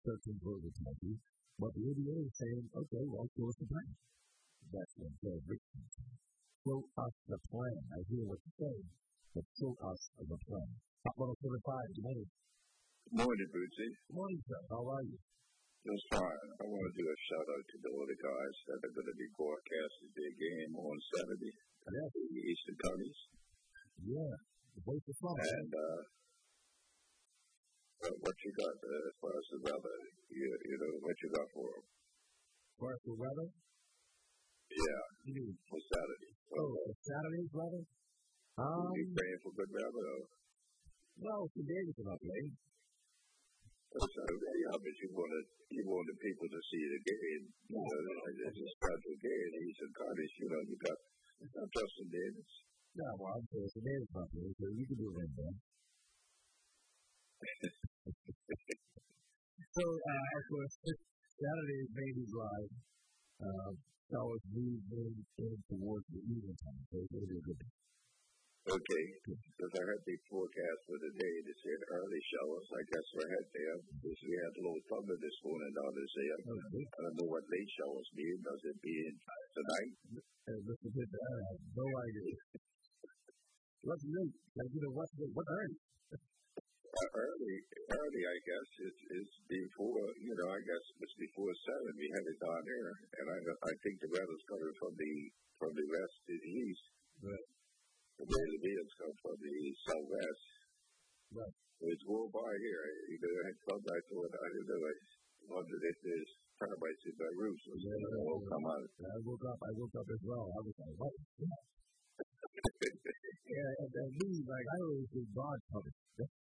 13 further countries. But the NBA is saying, okay, well, show us the plan. That's what Judge Richmond said. Show us the plan. I hear what you're saying, but show us the plan. Top 105, good morning. Good morning, Brucey. Good morning, sir. How are you? Just fine. I want to do a shout-out to all the guys that are going to be broadcasting their game on Saturday in the Eastern Counties. Yeah. The voice of fun. And what you got as far as the weather? You know, what you got for them? As far as the weather? Yeah. For Saturday. Saturday's weather? You praying for good weather? No, today is not play. Saturday, I bet you want the people to see the game. You know, it's a special game. Eastern Counties, you know, you got Justin Davis. No, well, I'm saying today is not play, so you can do it then. So, of course, Saturday is maybe dry. Showers move in towards the evening time, so it's going to be a good day. Okay, because I heard the forecast for the day. They said early showers. I guess we're ahead there. Because we had a little thunder this morning down this area. Okay. I don't know what late showers mean. Does it mean tonight? Listen to that. I have no idea. What's late? Like, you know, what's early? Early, I guess, is before, you know, I guess it's before 7. We had it down there. And I think the weather's coming from the west to the east. Right. The way the winds come from the southwest. Right. It's going by here. You know, I had come back to it. I didn't know. I wondered if there's termites in my roof. So come out. I woke up as well. I was like, what? Yeah, and me, like, I always do God cover.